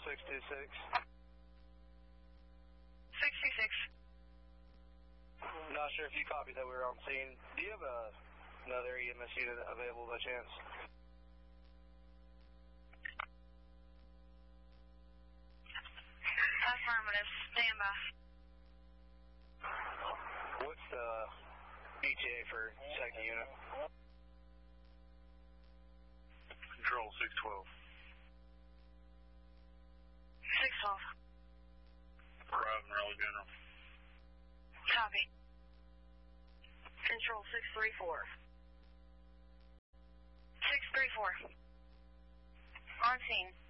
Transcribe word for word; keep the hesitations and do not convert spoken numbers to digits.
six two six. six two six. Not sure if you copied that we were on scene. Do you have a, another E M S unit available by chance? Affirmative. Stand by. What's the E T A for second unit? Control six twelve. six twelve. Arrive in early general. Copy. Control six three four. six three four. On scene.